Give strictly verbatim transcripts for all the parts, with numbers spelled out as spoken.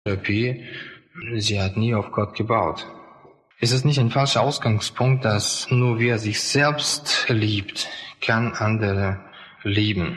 Therapie, sie hat nie auf Gott gebaut. Ist es nicht ein falscher Ausgangspunkt, dass nur wer sich selbst liebt, kann andere lieben?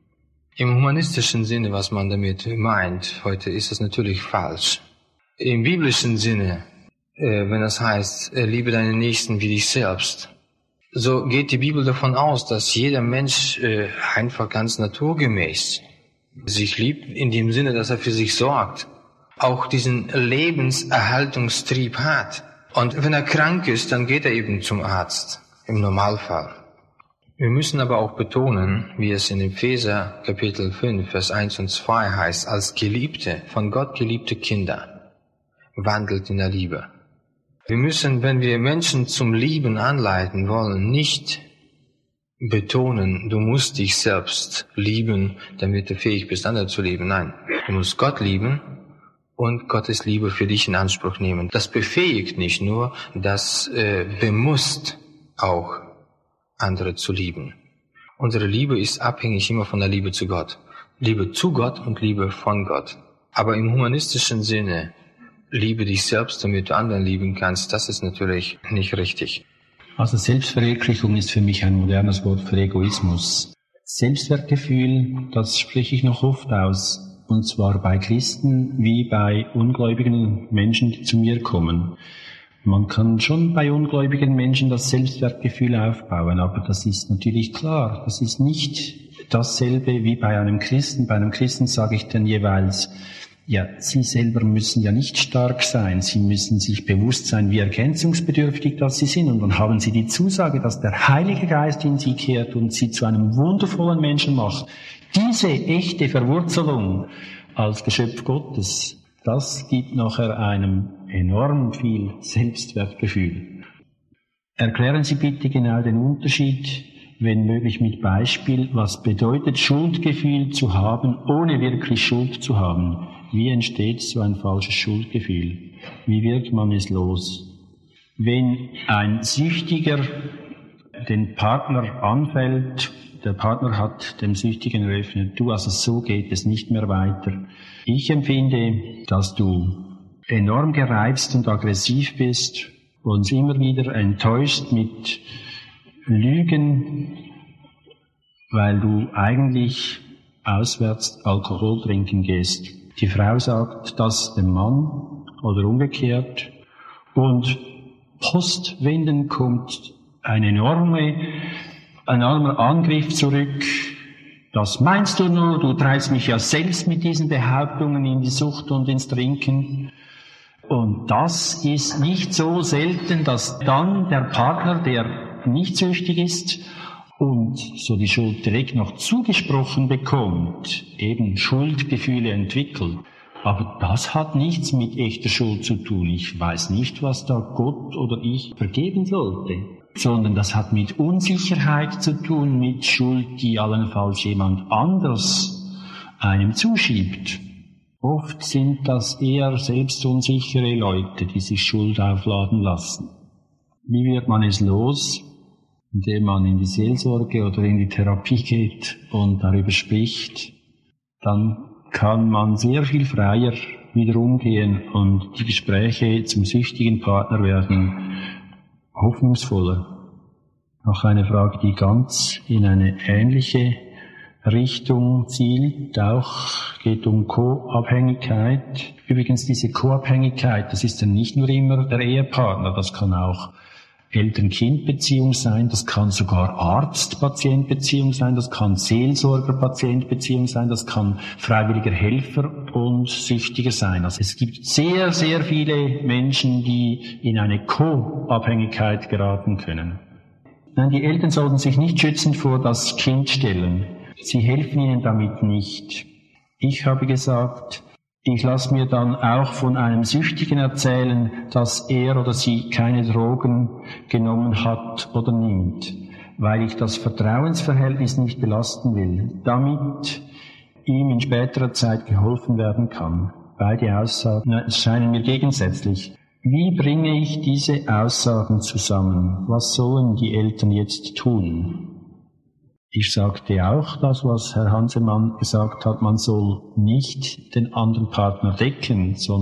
Im humanistischen Sinne, was man damit meint, heute ist es natürlich falsch. Im biblischen Sinne, äh, wenn das heißt, äh, liebe deinen Nächsten wie dich selbst, so geht die Bibel davon aus, dass jeder Mensch äh, einfach ganz naturgemäß sich liebt, in dem Sinne, dass er für sich sorgt, auch diesen Lebenserhaltungstrieb hat. Und wenn er krank ist, dann geht er eben zum Arzt, im Normalfall. Wir müssen aber auch betonen, wie es in Epheser Kapitel fünf, Vers eins und zwei heißt, als Geliebte, von Gott geliebte Kinder, wandelt in der Liebe. Wir müssen, wenn wir Menschen zum Lieben anleiten wollen, nicht betonen, du musst dich selbst lieben, damit du fähig bist, andere zu lieben. Nein, du musst Gott lieben und Gottes Liebe für dich in Anspruch nehmen. Das befähigt nicht nur, das äh, bemusst auch andere zu lieben. Unsere Liebe ist abhängig immer von der Liebe zu Gott. Liebe zu Gott und Liebe von Gott. Aber im humanistischen Sinne, liebe dich selbst, damit du anderen lieben kannst, das ist natürlich nicht richtig. Also Selbstverwirklichung ist für mich ein modernes Wort für Egoismus. Selbstwertgefühl, das spreche ich noch oft aus. Und zwar bei Christen wie bei ungläubigen Menschen, die zu mir kommen. Man kann schon bei ungläubigen Menschen das Selbstwertgefühl aufbauen, aber das ist natürlich klar, das ist nicht dasselbe wie bei einem Christen. Bei einem Christen sage ich dann jeweils, ja, Sie selber müssen ja nicht stark sein, Sie müssen sich bewusst sein, wie ergänzungsbedürftig das Sie sind. Und dann haben Sie die Zusage, dass der Heilige Geist in Sie kehrt und Sie zu einem wundervollen Menschen macht. Diese echte Verwurzelung als Geschöpf Gottes, das gibt nachher einem enorm viel Selbstwertgefühl. Erklären Sie bitte genau den Unterschied, wenn möglich mit Beispiel, was bedeutet Schuldgefühl zu haben, ohne wirklich Schuld zu haben. Wie entsteht so ein falsches Schuldgefühl? Wie wird man es los? Wenn ein Süchtiger den Partner anfällt, der Partner hat dem Süchtigen eröffnet, du, also so geht es nicht mehr weiter. Ich empfinde, dass du enorm gereizt und aggressiv bist, uns immer wieder enttäuscht mit Lügen, weil du eigentlich auswärts Alkohol trinken gehst. Die Frau sagt das dem Mann oder umgekehrt und postwendend kommt ein enorme Ein enormer Angriff zurück. Das meinst du nur, du treibst mich ja selbst mit diesen Behauptungen in die Sucht und ins Trinken. Und das ist nicht so selten, dass dann der Partner, der nicht süchtig ist und so die Schuld direkt noch zugesprochen bekommt, eben Schuldgefühle entwickelt. Aber das hat nichts mit echter Schuld zu tun. Ich weiß nicht, was da Gott oder ich vergeben sollte. Sondern das hat mit Unsicherheit zu tun, mit Schuld, die allenfalls jemand anders einem zuschiebt. Oft sind das eher selbstunsichere Leute, die sich Schuld aufladen lassen. Wie wird man es los? Indem man in die Seelsorge oder in die Therapie geht und darüber spricht. Dann kann man sehr viel freier wieder umgehen und die Gespräche zum süchtigen Partner werden hoffnungsvoller. Noch eine Frage, die ganz in eine ähnliche Richtung zielt, auch geht um Co-Abhängigkeit. Übrigens diese Co-Abhängigkeit, das ist ja nicht nur immer der Ehepartner, das kann auch Eltern-Kind-Beziehung sein, das kann sogar Arzt-Patient-Beziehung sein, das kann Seelsorger-Patient-Beziehung sein, das kann freiwilliger Helfer und Süchtiger sein. Also es gibt sehr, sehr viele Menschen, die in eine Co-Abhängigkeit geraten können. Nein, die Eltern sollten sich nicht schützend vor das Kind stellen. Sie helfen ihnen damit nicht. Ich habe gesagt, ich lasse mir dann auch von einem Süchtigen erzählen, dass er oder sie keine Drogen genommen hat oder nimmt, weil ich das Vertrauensverhältnis nicht belasten will, damit ihm in späterer Zeit geholfen werden kann. Beide Aussagen scheinen mir gegensätzlich. Wie bringe ich diese Aussagen zusammen? Was sollen die Eltern jetzt tun? Ich sagte auch das, was Herr Hansemann gesagt hat, man soll nicht den anderen Partner decken, sondern